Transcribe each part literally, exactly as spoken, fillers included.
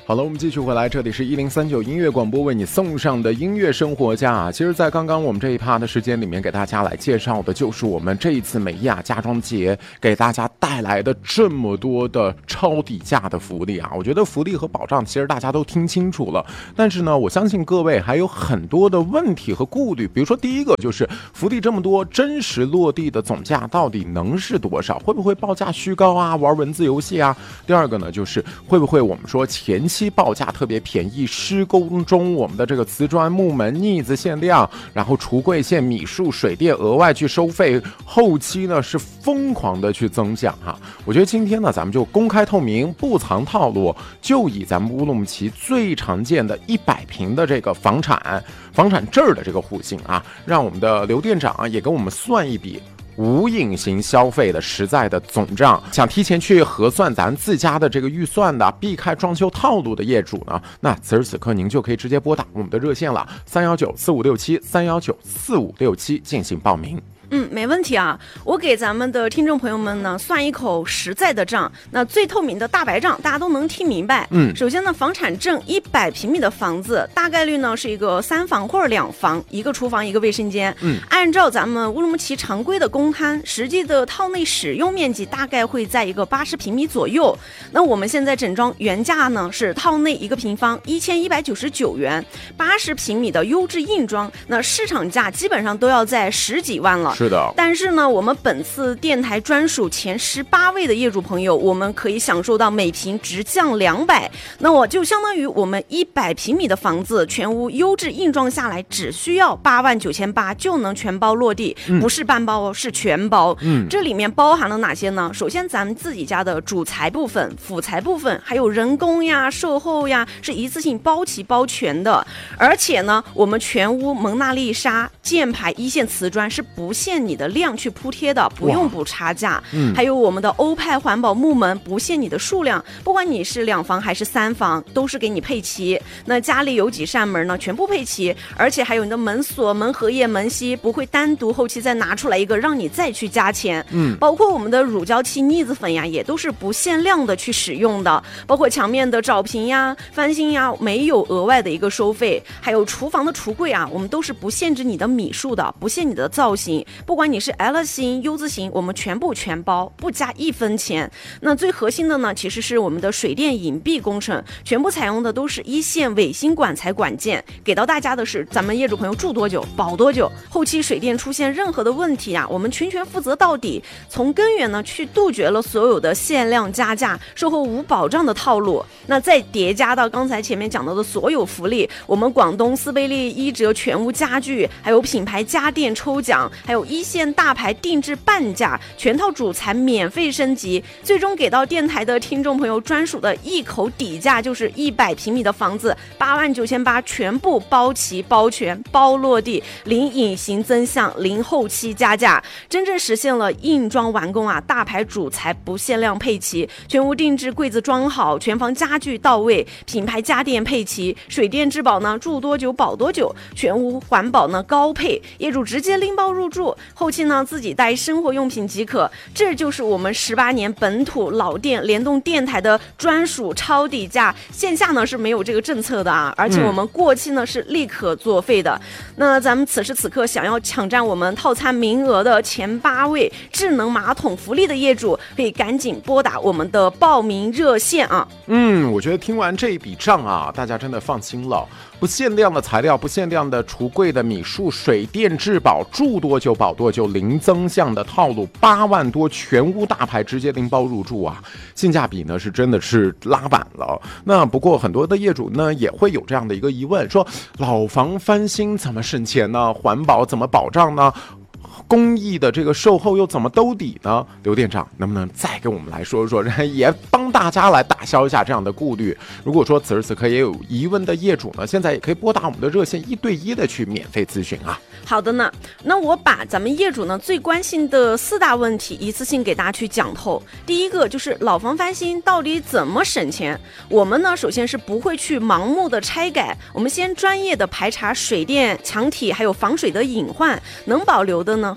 好了，我们继续回来，这里是一零三九音乐广播为你送上的音乐生活家啊。其实在刚刚我们这一趴的时间里面，给大家来介绍的就是我们这一次美亚家装节给大家带来的这么多的超底价的福利啊。我觉得福利和保障其实大家都听清楚了，但是呢，我相信各位还有很多的问题和顾虑。比如说第一个就是福利这么多，真实落地的总价到底能是多少？会不会报价虚高啊？玩文字游戏啊？第二个呢，就是会不会我们说前期报价特别便宜，施工中我们的这个瓷砖木门腻子限量，然后橱柜线米数水电额外去收费，后期呢是疯狂的去增奖哈。我觉得今天呢咱们就公开透明，不藏套路，就以咱们乌鲁木齐最常见的一百平的这个房产房产证的这个户型啊，让我们的刘店长也跟我们算一笔无隐形消费的实在的总账。想提前去核算咱自家的这个预算的，避开装修套路的业主呢，那此时此刻您就可以直接拨打我们的热线了，三幺九四五六七三幺九四五六七进行报名。 嗯，没问题啊。我给咱们的听众朋友们呢算一口实在的账，那最透明的大白账，大家都能听明白。嗯，首先呢，房产证一百平米的房子，大概率呢是一个三房或者两房，一个厨房一个卫生间。嗯，按照咱们乌鲁木齐常规的公摊，实际的套内使用面积大概会在一个八十平米左右。那我们现在整装原价呢是套内一个平方一千一百九十九元，八十平米的优质硬装，那市场价基本上都要在十几万了。 是的， 但是呢，我们本次电台专属前十八位的业主朋友，我们可以享受到每平直降两百，那我就相当于我们一百平米的房子，全屋优质硬装下来，只需要八万九千八就能全包落地，嗯、不是半包哦，是全包。嗯，这里面包含了哪些呢？首先，咱们自己家的主材部分、辅材部分，还有人工呀、售后呀，是一次性包齐包全的。而且呢，我们全屋蒙娜丽莎箭牌一线瓷砖是不限你的量去铺贴的，不用补差价。嗯，还有我们的欧派环保木门，不限你的数量，不管你是两房还是三房，都是给你配齐。那家里有几扇门呢，全部配齐，而且还有你的门锁、门荷叶、门吸，不会单独后期再拿出来一个让你再去加钱。嗯，包括我们的乳胶漆、腻子粉呀，也都是不限量的去使用的，包括墙面的找平呀、翻新呀，没有额外的一个收费。还有厨房的橱柜啊，我们都是不限制你的米数的，不限你的造型，不管你是 L 型、U 字型，我们全部全包，不加一分钱。那最核心的呢，其实是我们的水电隐蔽工程，全部采用的都是一线卫星管材管件，给到大家的是咱们业主朋友住多久保多久，后期水电出现任何的问题啊，我们全权负责到底，从根源呢去杜绝了所有的限量加价、售后无保障的套路。那再叠加到刚才前面讲到的所有福利，我们广东斯贝利一折全屋家具，还有品牌家电抽奖，还有一线大牌定制半价，全套主材免费升级，最终给到电台的听众朋友专属的一口底价，就是一百平米的房子，八万九千八，全部包齐包全包落地，零隐形增项，零后期加价，真正实现了硬装完工啊！大牌主材不限量配齐，全屋定制柜子装好，全房家具到位，品牌家电配齐，水电质保呢住多久保多久，全屋环保呢高配，业主直接拎包入住，后期呢自己带生活用品即可。这就是我们十八年本土老店联动电台的专属超底价，线下呢是没有这个政策的啊，而且我们过期呢是立可作废的。嗯、那咱们此时此刻想要抢占我们套餐名额的前八位智能马桶福利的业主，可以赶紧拨打我们的报名热线啊。 嗯，我觉得听完这一笔账啊，大家真的放心了。不限量的材料，不限量的橱柜的米数，水电质保，住多久保多久，零增项的套路，八万多全屋大牌直接拎包入住啊，性价比呢是真的是拉满了。那不过很多的业主呢也会有这样的一个疑问，说老房翻新怎么省钱呢？环保怎么保障呢？公益的这个售后又怎么兜底呢？刘店长能不能再跟我们来说说，也帮大家来打消一下这样的顾虑？如果说此时此刻也有疑问的业主呢，现在也可以拨打我们的热线一对一的去免费咨询啊。 好的呢，那我把咱们业主呢最关心的四大问题一次性给大家去讲透。第一个就是老房翻新到底怎么省钱？我们呢首先是不会去盲目的拆改，我们先专业的排查水电、墙体还有防水的隐患，能保留的呢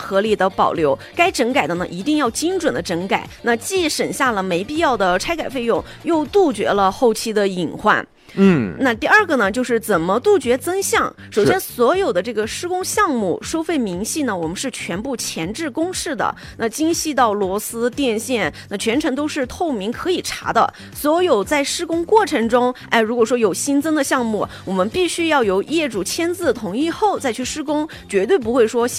合理的保留，该整改的呢一定要精准的整改，那既省下了没必要的拆改费用，又杜绝了后期的隐患。 嗯， 那第二个呢，就是怎么杜绝增项。首先，所有的这个施工项目收费明细呢，我们是全部前置公示的，那精细到螺丝、电线，那全程都是透明可以查的。所有在施工过程中，哎，如果说有新增的项目，我们必须要由业主签字同意后再去施工，绝对不会说